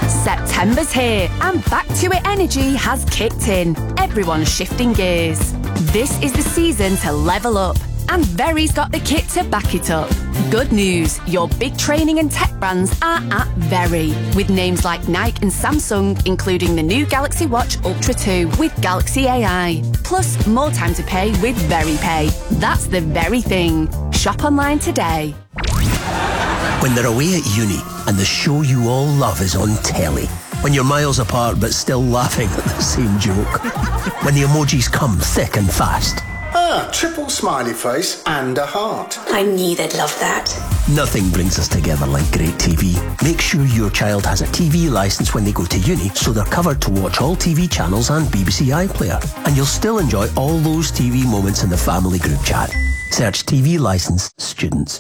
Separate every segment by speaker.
Speaker 1: September's here and Back to It energy has kicked in. Everyone's shifting gears. This is the season to level up, and Very's got the kit to back it up. Good news, your big training and tech brands are at Very, with names like Nike and Samsung, including the new Galaxy Watch Ultra 2 with Galaxy AI. Plus, more time to pay with Very Pay. That's the very thing. Shop online today.
Speaker 2: When they're away at uni and the show you all love is on telly. When you're miles apart but still laughing at the same joke. When the emojis come thick and fast.
Speaker 3: Triple smiley face and a heart.
Speaker 4: I knew they'd love that.
Speaker 2: Nothing brings us together like great TV. Make sure your child has a TV licence when they go to uni so they're covered to watch all TV channels and BBC iPlayer. And you'll still enjoy all those TV moments in the family group chat. Search TV licence students.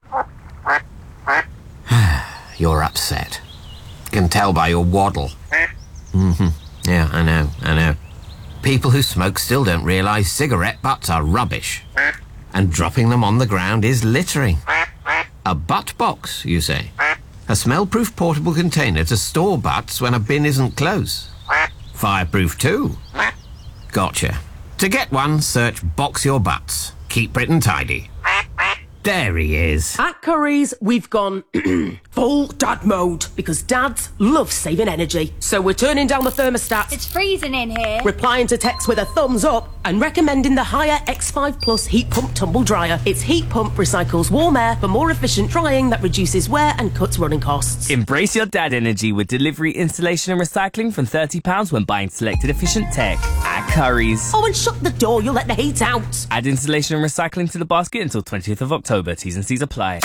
Speaker 5: You're upset. Can tell by your waddle. Yeah, I know. People who smoke still don't realise cigarette butts are rubbish. And dropping them on the ground is littering. A butt box, you say? A smell-proof portable container to store butts when a bin isn't close. Fireproof too. Gotcha. To get one, search Box Your Butts. Keep Britain tidy. There he is.
Speaker 6: At Curry's, we've gone full dad mode because dads love saving energy. So we're turning down the thermostat.
Speaker 7: It's freezing in here.
Speaker 6: Replying to texts with a thumbs up and recommending the Haier X5 Plus heat pump tumble dryer. Its heat pump recycles warm air for more efficient drying that reduces wear and cuts running costs.
Speaker 8: Embrace your dad energy with delivery, installation and recycling from £30 when buying selected efficient tech at Curry's.
Speaker 6: Oh, and shut the door, you'll let the heat out.
Speaker 8: Add installation and recycling to the basket until 20th of October. T's and C's apply.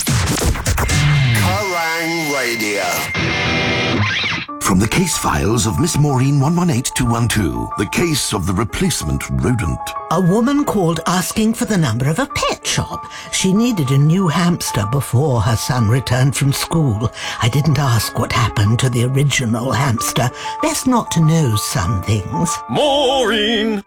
Speaker 9: Kerrang Radio. From the case files of Miss Maureen 118212, the case of the replacement rodent.
Speaker 10: A woman called asking for the number of a pet shop. She needed a new hamster before her son returned from school. I didn't ask what happened to the original hamster. Best not to know some things.
Speaker 9: Maureen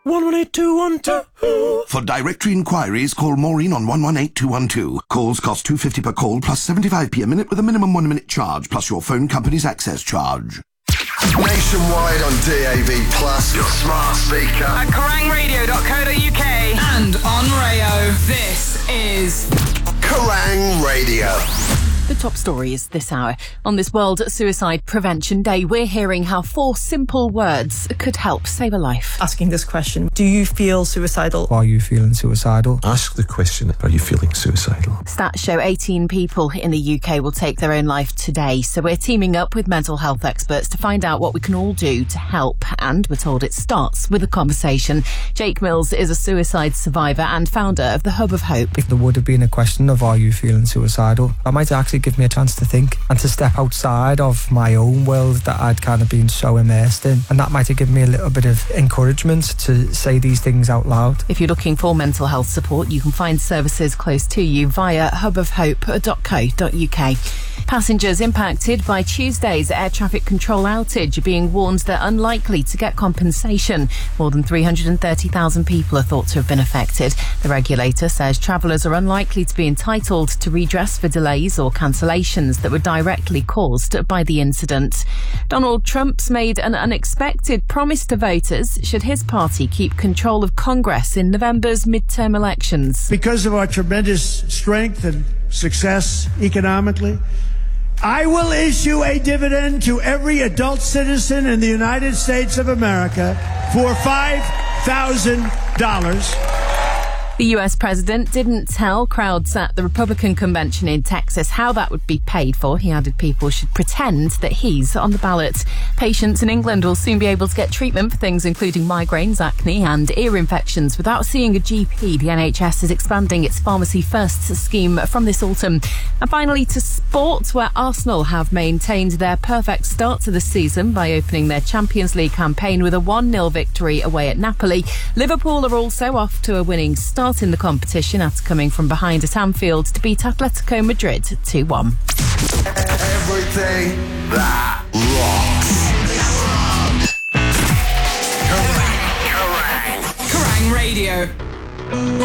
Speaker 9: 118212. For directory inquiries, call Maureen on 118212. Calls cost £2.50 per call plus 75p a minute with a minimum 1 minute charge plus your phone company's access charge.
Speaker 3: Nationwide on DAB+, your smart speaker.
Speaker 11: At kerrangradio.co.uk and on Rayo. This is
Speaker 3: Kerrang Radio.
Speaker 1: The top story is this hour. On this World Suicide Prevention Day, we're hearing how 4 simple words could help save a life.
Speaker 12: Asking this question, do you feel suicidal?
Speaker 13: Are you feeling suicidal?
Speaker 14: Ask the question, are you feeling suicidal?
Speaker 1: Stats show 18 people in the UK will take their own life today. So we're teaming up with mental health experts to find out what we can all do to help. And we're told it starts with a conversation. Jake Mills is a suicide survivor and founder of the Hub of Hope.
Speaker 13: If there would have been a question of are you feeling suicidal, I might actually give me a chance to think and to step outside of my own world that I'd kind of been so immersed in, and that might have given me a little bit of encouragement to say these things out loud.
Speaker 1: If you're looking for mental health support, you can find services close to you via hubofhope.co.uk. Passengers impacted by Tuesday's air traffic control outage are being warned they're unlikely to get compensation. More than 330,000 people are thought to have been affected. The regulator says travellers are unlikely to be entitled to redress for delays or cancellations that were directly caused by the incident. Donald Trump's made an unexpected promise to voters should his party keep control of Congress in November's midterm elections.
Speaker 15: Because of our tremendous strength and success economically, I will issue a dividend to every adult citizen in the United States of America for $5,000.
Speaker 1: The US president didn't tell crowds at the Republican convention in Texas how that would be paid for. He added people should pretend that he's on the ballot. Patients in England will soon be able to get treatment for things including migraines, acne and ear infections without seeing a GP. The NHS is expanding its Pharmacy First scheme from this autumn. And finally to sport, where Arsenal have maintained their perfect start to the season by opening their Champions League campaign with a 1-0 victory away at Napoli. Liverpool are also off to a winning start in the competition after coming from behind at Anfield to beat Atletico Madrid 2-1.
Speaker 3: Everything that rocks.
Speaker 11: Kerrang Radio.